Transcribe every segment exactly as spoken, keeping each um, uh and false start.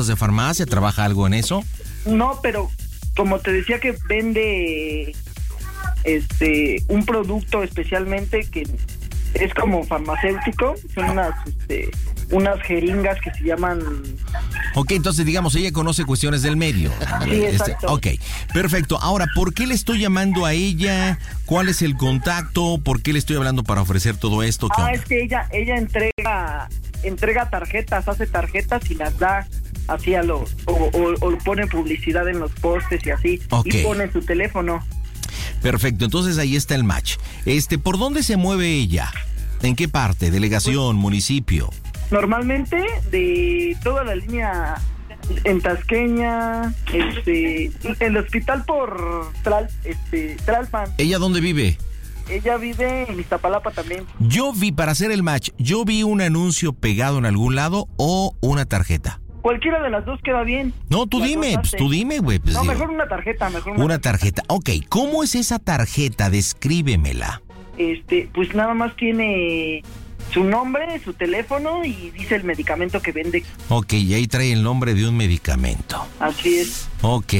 de farmacia? ¿Trabaja algo en eso? No, pero como te decía que vende este un producto especialmente que es como farmacéutico, son unas este, unas jeringas que se llaman... Ok, entonces digamos, ella conoce cuestiones del medio. Sí, exacto. Este, ok, perfecto. Ahora, ¿por qué le estoy llamando a ella? ¿Cuál es el contacto? ¿Por qué le estoy hablando para ofrecer todo esto? ¿Qué ah, onda? Es que ella ella entrega entrega tarjetas, hace tarjetas y las da así a los... O, o, o pone publicidad en los postes y así. Okay. Y pone su teléfono. Perfecto, entonces ahí está el match. Este, ¿por dónde se mueve ella? ¿En qué parte? ¿Delegación, pues, municipio? Normalmente de toda la línea en Tasqueña, este, el hospital por Tral, este, Tralpan. ¿Ella dónde vive? Ella vive en Iztapalapa también. Yo vi, para hacer el match, yo vi un anuncio pegado en algún lado o una tarjeta. Cualquiera de las dos queda bien. No, tú las dime, pues tú dime, güey. Pues, no, digo, mejor una tarjeta, mejor una, una tarjeta. Ok, ¿cómo es esa tarjeta? Descríbemela. Este, pues nada más tiene su nombre, su teléfono y dice el medicamento que vende. Ok, y ahí trae el nombre de un medicamento. Así es. Ok,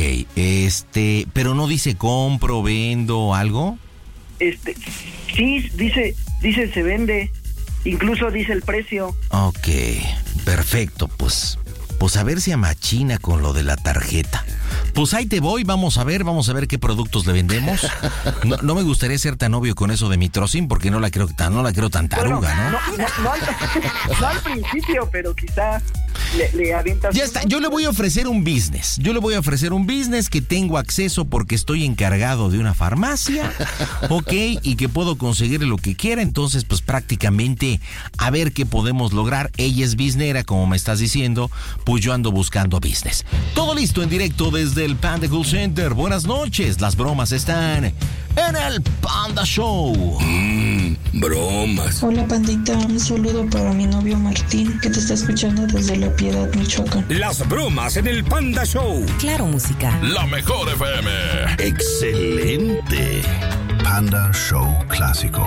este, pero no dice compro, vendo, algo. Este, sí, dice, dice se vende, incluso dice el precio. Ok, perfecto, pues, pues a ver si amachina con lo de la tarjeta. Pues ahí te voy, vamos a ver, vamos a ver qué productos le vendemos. No, no me gustaría ser tan obvio con eso de Mitrocin porque no la creo tan, no la creo tan taruga, bueno, ¿no? No, no, no, al, no al principio, pero quizá le, le avientas. Ya está, yo le voy a ofrecer un business. Yo le voy a ofrecer un business que tengo acceso porque estoy encargado de una farmacia, ok, y que puedo conseguir lo que quiera. Entonces, pues prácticamente a ver qué podemos lograr. Ella es businessera, como me estás diciendo, pues yo ando buscando business. Todo listo en directo desde el Panda Cool Center. Buenas noches, las bromas están en el Panda Show. Mmm, bromas. Hola, pandita, un saludo para mi novio Martín, que te está escuchando desde La Piedad, Michoacán. Las bromas en el Panda Show. Claro, música. La mejor F M. Excelente. Panda Show Clásico.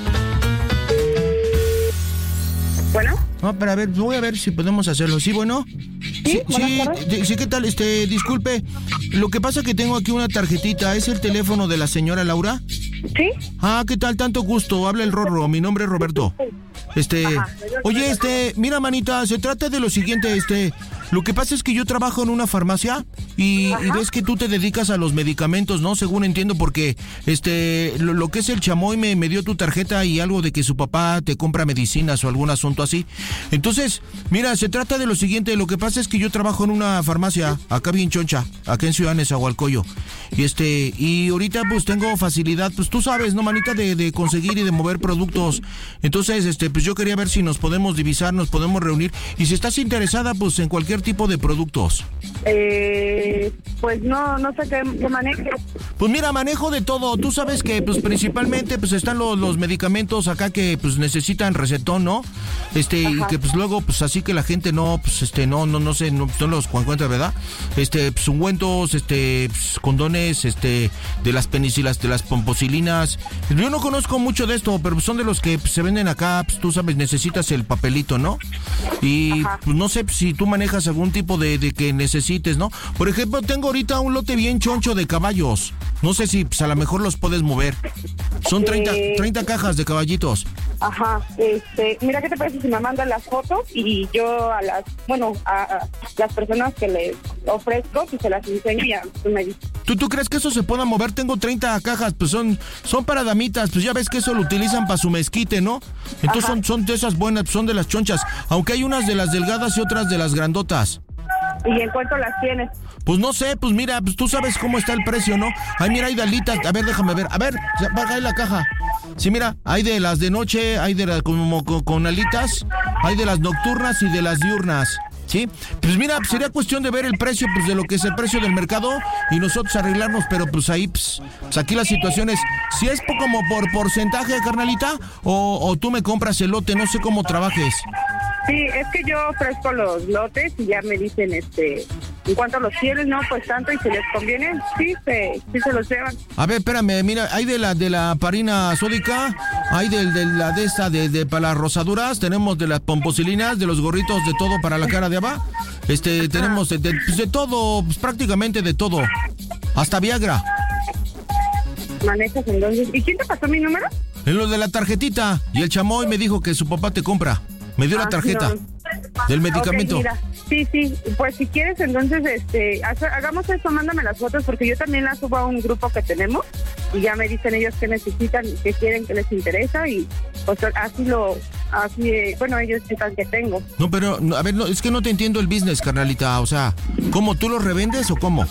Bueno. No, pero a ver, voy a ver si podemos hacerlo. ¿Sí, bueno? Sí, sí, sí, sí, ¿qué tal? Este, disculpe, lo que pasa es que tengo aquí una tarjetita. ¿Es el teléfono de la señora Laura? Sí. Ah, ¿qué tal? Tanto gusto. Habla el Rorro. Mi nombre es Roberto. Este, Ajá. Oye, este, mira, manita, se trata de lo siguiente, este, lo que pasa es que yo trabajo en una farmacia y, y ves que tú te dedicas a los medicamentos, ¿no? Según entiendo, porque, este, lo, lo que es el chamoy me, me dio tu tarjeta y algo de que su papá te compra medicinas o algún asunto así. Entonces, mira, se trata de lo siguiente, lo que pasa es que yo trabajo en una farmacia, acá bien choncha, acá en Ciudad Nezahualcóyotl. Y este, y ahorita pues tengo facilidad, pues tú sabes, ¿no, manita? De, de conseguir y de mover productos. Entonces, este, pues yo quería ver si nos podemos divisar, nos podemos reunir. Y si estás interesada, pues en cualquier tipo de productos. Eh, pues no, no sé qué, qué manejes. Pues mira, manejo de todo. Tú sabes que pues principalmente pues están los, los medicamentos acá que pues necesitan recetón, ¿no? Este, Ajá. y que pues luego pues así que la gente no, pues este, no, no, no sé, no, no los encuentra, ¿verdad? Este, pues ungüentos, este, pues, condones, este, de las penicilas, de las pomposilinas. Yo no conozco mucho de esto, pero son de los que pues, se venden acá, pues tú sabes, necesitas el papelito, ¿no? Y pues no sé pues, si tú manejas algún tipo de, de que necesites, ¿no? Por ejemplo, tengo ahorita un lote bien choncho de caballos. No sé si pues, a lo mejor los puedes mover. Son treinta, eh... treinta cajas de caballitos. Ajá, este, mira, ¿qué te parece si me mandan las fotos y yo a las, bueno, a, a las personas que les ofrezco, pues se las enseño y ya tú me dices. ¿Tú, ¿Tú crees que eso se pueda mover? Tengo treinta cajas, pues son, son para damitas, pues ya ves que eso lo utilizan para su mezquite, ¿no? Entonces son, son de esas buenas, son de las chonchas, aunque hay unas de las delgadas y otras de las grandotas. ¿Y en cuánto las tienes? Pues no sé, pues mira, pues tú sabes cómo está el precio, ¿no? Ay, mira, hay de alitas, a ver, déjame ver, a ver, baja ahí la caja. Sí, mira, hay de las de noche, hay de las como con, con alitas, hay de las nocturnas y de las diurnas, ¿sí? Pues mira, pues sería cuestión de ver el precio, pues de lo que es el precio del mercado y nosotros arreglarnos, pero pues ahí, pues, pues aquí la situación es, si es como por porcentaje, carnalita, o, o tú me compras el lote, no sé cómo trabajes. Sí, es que yo ofrezco los lotes y ya me dicen, este, en cuanto los quieren, no, pues tanto, y si les conviene, sí, se, sí se los llevan. A ver, espérame, mira, hay de la de la parina sódica, hay de, de la de esta de, de para las rosaduras, tenemos de las pomposilinas, de los gorritos, de todo para la cara de Ava, este, tenemos de, de, pues de todo, pues prácticamente de todo, hasta Viagra. Manejas entonces. ¿Y quién te pasó mi número? En lo de la tarjetita, y el chamoy me dijo que su papá te compra, me dio ah, la tarjeta no. del medicamento. Okay, mira. Sí, sí, pues si quieres entonces este hagamos esto, mándame las fotos porque yo también las subo a un grupo que tenemos y ya me dicen ellos que necesitan, que quieren, que les interesa y pues así lo, así, eh, bueno, ellos checan que tengo. No, pero, a ver, no, es que no te entiendo el business, carnalita, o sea, ¿cómo, tú los revendes o cómo?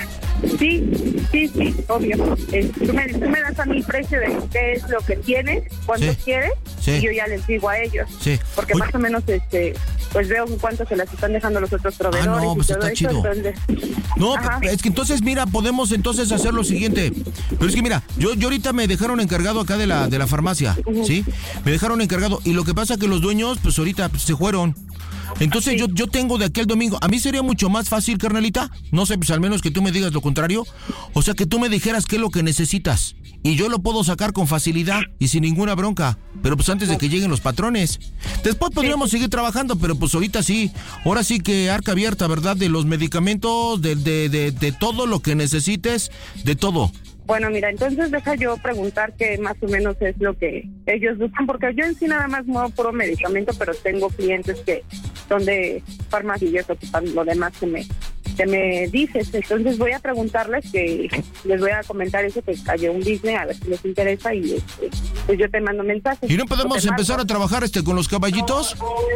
Sí, sí, sí, obvio. Eh, tú, me, tú me das a mi precio de qué es lo que tienes, cuánto sí, quieres, sí. y yo ya les digo a ellos. Sí. Porque Uy. más o menos, este, pues veo cuánto se las están dejando los otros proveedores. Ah, no, pues y todo está eso, chido. Entonces... No, Ajá. es que entonces, mira, podemos entonces hacer lo siguiente. Pero es que mira, yo, yo ahorita me dejaron encargado acá de la, de la farmacia, uh-huh. ¿sí? Me dejaron encargado, y lo que pasa es que los dueños, pues ahorita pues, se fueron. Entonces sí. yo, yo tengo de aquí al domingo. A mí sería mucho más fácil, carnalita. No sé, pues al menos que tú me digas lo contrario. O sea, que tú me dijeras qué es lo que necesitas. Y yo lo puedo sacar con facilidad y sin ninguna bronca. Pero pues antes de que lleguen los patrones. Después podríamos sí. seguir trabajando, pero pues ahorita sí. Ahora sí que arca abierta, ¿verdad? De los medicamentos, de, de, de, de todo lo que necesites, de todo. Bueno, mira, entonces deja yo preguntar qué más o menos es lo que ellos buscan, porque yo en sí nada más muevo puro medicamento, pero tengo clientes que son de farmacia y eso, lo demás que me que me dices. Entonces voy a preguntarles, que les voy a comentar eso, que cayó un business, a ver si les interesa y este, pues yo te mando mensajes. ¿Y no podemos empezar a trabajar este con los caballitos?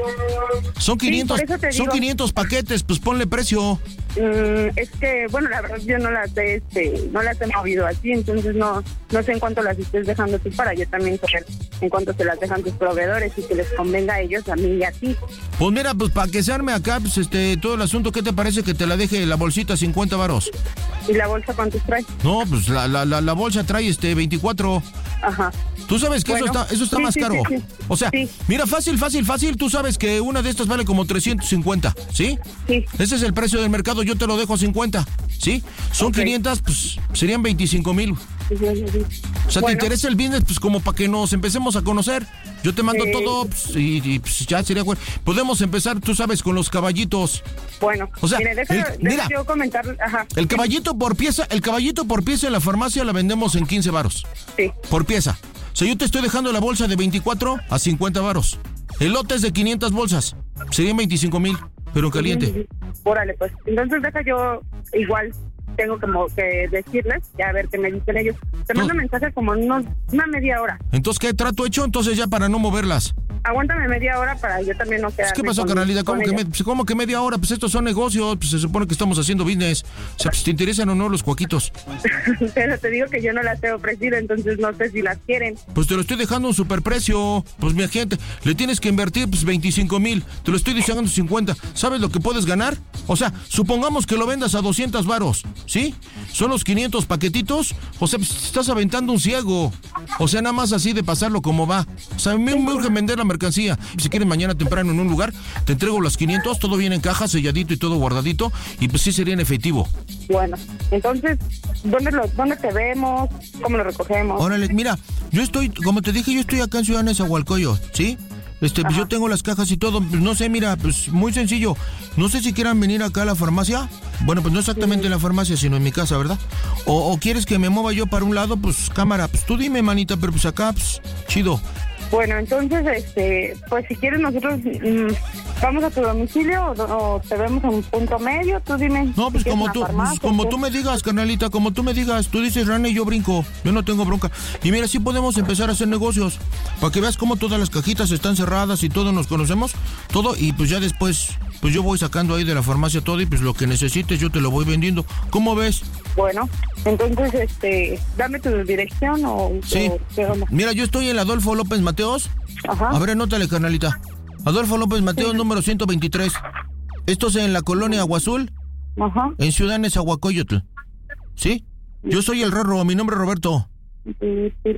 Son quinientos, sí, son quinientos paquetes, pues ponle precio. Mm, es que, bueno, la verdad yo no las he, este, no las he movido así, entonces no no sé en cuánto las estés dejando tú para yo también saber en cuánto se las dejan tus proveedores y que les convenga a ellos, a mí y a ti. Pues mira, pues para que se arme acá, pues este, todo el asunto, ¿qué te parece que te la deje la bolsita cincuenta varos? ¿Y la bolsa cuántos trae? No, pues la, la, la, la bolsa trae este veinticuatro. Ajá. Tú sabes que bueno, eso está, eso está sí, más sí, caro. Sí, sí. O sea, sí. mira, fácil, fácil, fácil. Tú sabes que una de estas vale como trescientos cincuenta, ¿sí? Sí. Ese es el precio del mercado, yo te lo dejo a cincuenta, ¿sí? Son okay. quinientas, pues serían veinticinco mil. Sí, sí, sí. O sea, bueno. ¿te interesa el business? Pues como para que nos empecemos a conocer. Yo te mando eh... todo pues, y, y pues, ya sería bueno. Podemos empezar, tú sabes, con los caballitos. Bueno, o sea, mire, déjame, el, déjame mira, yo comentar. Ajá. El caballito por pieza, el caballito por pieza en la farmacia la vendemos en quince varos. Sí. Por pieza. O sea, yo te estoy dejando la bolsa de veinticuatro a cincuenta varos. El lote es de quinientas bolsas. Serían veinticinco mil, pero caliente. Sí, sí, sí. Órale, pues. Entonces deja yo igual. Tengo como que decirles, ya a ver qué me dicen ellos. Te mando no. mensaje como en unos, una media hora. Entonces, ¿qué trato hecho? Entonces ya para no moverlas. Aguántame media hora para yo también no quedarme. ¿Qué pasó, con, carnalita? con ¿Cómo, que me, ¿Cómo que media hora? Pues estos son negocios, pues se supone que estamos haciendo business. O sea, pues te interesan o no los cuaquitos. Pero te digo que yo no las he ofrecido, entonces no sé si las quieren. Pues te lo estoy dejando a un superprecio. Pues mi gente, le tienes que invertir pues veinticinco mil. Te lo estoy dejando cincuenta. ¿Sabes lo que puedes ganar? O sea, supongamos que lo vendas a doscientos varos, ¿sí? Son los quinientos paquetitos. O sea, pues estás aventando un ciego. O sea, nada más así de pasarlo como va. O sea, a mí me urge vender la mercancía. Si quieres mañana temprano en un lugar, te entrego las quinientos, todo viene en caja, selladito y todo guardadito, y pues sí sería en efectivo. Bueno, entonces, ¿dónde, lo, dónde te vemos? ¿Cómo lo recogemos? Órale, mira, yo estoy, como te dije, yo estoy acá en Ciudad Nezahualcóyotl, ¿sí? Este, pues yo tengo las cajas y todo, pues no sé, mira, pues muy sencillo. No sé si quieran venir acá a la farmacia. Bueno, pues no exactamente sí. en la farmacia, sino en mi casa, ¿verdad? O, o quieres que me mueva yo para un lado, pues cámara, pues tú dime, manita, pero pues acá, pues chido. Bueno, entonces, este, pues si quieres nosotros mmm, vamos a tu domicilio o, o te vemos en un punto medio, tú dime. No, pues si como tú, pues, como tú me digas, carnalita, como tú me digas, tú dices rana y yo brinco, yo no tengo bronca. Y mira, sí podemos empezar a hacer negocios, para que veas cómo todas las cajitas están cerradas y todos nos conocemos, todo, y pues ya después, pues yo voy sacando ahí de la farmacia todo y pues lo que necesites yo te lo voy vendiendo. ¿Cómo ves? Bueno, entonces, este, dame tu dirección o... Sí, o, mira, yo estoy en Adolfo López Mateos. Ajá. A ver, anótale, carnalita. Adolfo López Mateos, sí. número ciento veintitrés. Esto es en la colonia Agua Azul. Ajá. En Ciudad Nezahualcóyotl. ¿Sí? Yo soy el Rorro, mi nombre es Roberto. Sí, sí,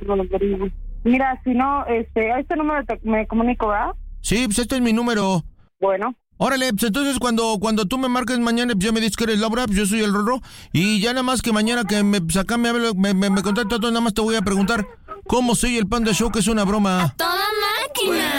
mira, si no, este, a este número te, me comunico, ¿verdad? Sí, pues este es mi número. Bueno, Órale, pues entonces cuando, cuando tú me marques mañana, pues ya me dices que eres Laura, pues yo soy el Rorro. Y ya nada más que mañana que me pues acá me, hable- me, me, me contacta todo, nada más te voy a preguntar cómo soy el Panda Show, que es una broma. ¡Toda máquina!